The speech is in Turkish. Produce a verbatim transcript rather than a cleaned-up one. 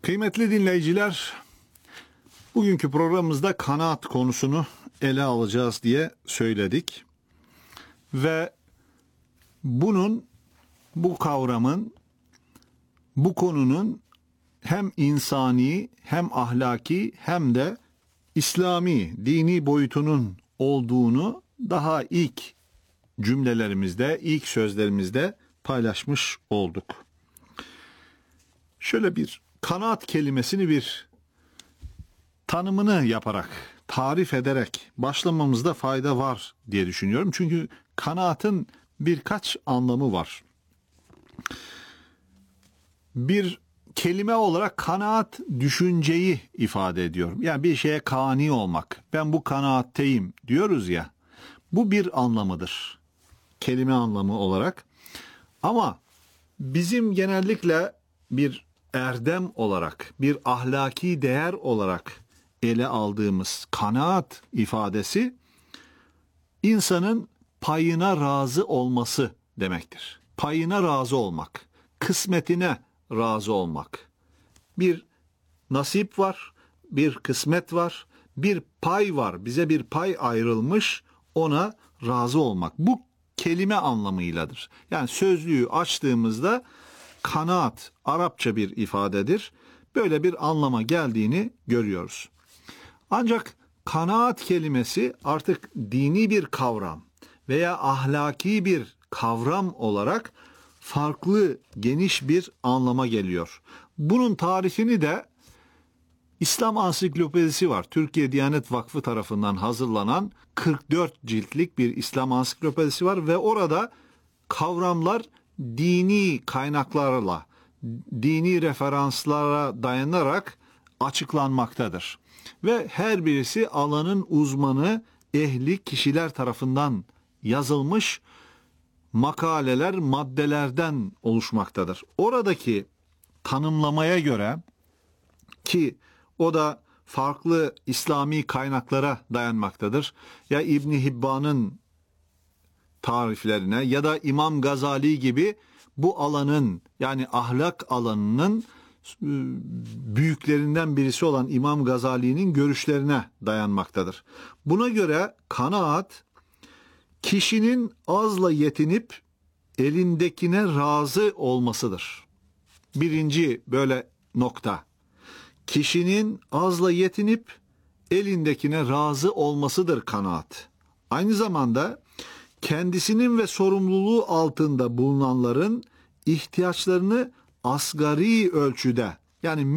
Kıymetli dinleyiciler, bugünkü programımızda kanaat konusunu ele alacağız diye söyledik. Ve bunun, bu kavramın, bu konunun hem insani, hem ahlaki, hem de İslami, dini boyutunun olduğunu daha ilk cümlelerimizde, ilk sözlerimizde paylaşmış olduk. Şöyle bir kanaat kelimesini bir tanımını yaparak, tarif ederek başlamamızda fayda var diye düşünüyorum. Çünkü kanaatın birkaç anlamı var. Bir kelime olarak kanaat düşünceyi ifade ediyorum. Yani bir şeye kani olmak. Ben bu kanaatteyim diyoruz ya. Bu bir anlamıdır. Kelime anlamı olarak. Ama bizim genellikle bir erdem olarak, bir ahlaki değer olarak ele aldığımız kanaat ifadesi insanın payına razı olması demektir. Payına razı olmak, kısmetine razı olmak. Bir nasip var, bir kısmet var, bir pay var. Bize bir pay ayrılmış, ona razı olmak. Bu kelime anlamıyladır. Yani sözlüğü açtığımızda kanaat Arapça bir ifadedir. Böyle bir anlama geldiğini görüyoruz. Ancak kanaat kelimesi artık dini bir kavram veya ahlaki bir kavram olarak farklı, geniş bir anlama geliyor. Bunun tarifini de İslam Ansiklopedisi var. Türkiye Diyanet Vakfı tarafından hazırlanan kırk dört ciltlik bir İslam Ansiklopedisi var ve orada kavramlar dini kaynaklarla, dini referanslara dayanarak açıklanmaktadır. Ve her birisi alanın uzmanı, ehli kişiler tarafından yazılmış makaleler, maddelerden oluşmaktadır. Oradaki tanımlamaya göre, ki o da farklı İslami kaynaklara dayanmaktadır. Ya İbn Hibban'ın tariflerine ya da İmam Gazali gibi bu alanın, yani ahlak alanının büyüklerinden birisi olan İmam Gazali'nin görüşlerine dayanmaktadır. Buna göre kanaat, kişinin azla yetinip elindekine razı olmasıdır. Birinci böyle nokta. Kişinin azla yetinip elindekine razı olmasıdır kanaat. Aynı zamanda kendisinin ve sorumluluğu altında bulunanların ihtiyaçlarını asgari ölçüde, yani